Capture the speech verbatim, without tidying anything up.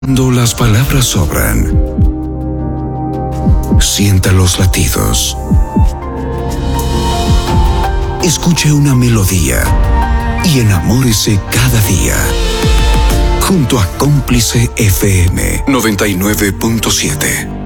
Cuando las palabras sobran, sienta los latidos. Escuche una melodía y enamórese cada día. Junto a Cómplice F M noventa y nueve punto siete.